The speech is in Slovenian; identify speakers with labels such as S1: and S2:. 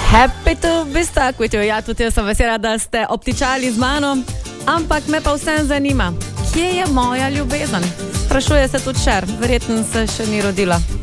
S1: Happy to be stuck with you. Ja, tudi jaz sem vesela, da ste obtičali z mano, ampak me pa vsem zanima, kje je moja ljubezen? Sprašuje se tudi Šer, verjetno se še ni rodila.